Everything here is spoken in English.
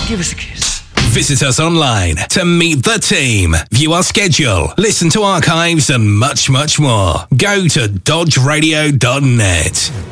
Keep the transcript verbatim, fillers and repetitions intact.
Give us a kiss. Visit us online to meet the team, view our schedule, listen to archives and much, much more. Go to dodge radio dot net.